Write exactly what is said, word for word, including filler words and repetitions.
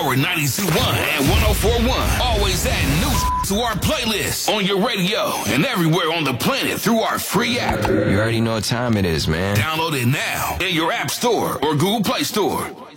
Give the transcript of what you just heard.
Or ninety-two point one and one oh four point one. Always add new to our playlist on your radio and everywhere on the planet through our free app. You already know what time it is, man. Download it now in your app store or Google Play Store.